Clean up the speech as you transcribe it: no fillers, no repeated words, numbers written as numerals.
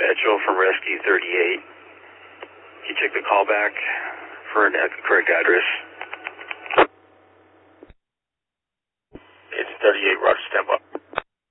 Mitchell from Rescue 38. Can you check the callback for a correct address? It's 38 Roger, stand by.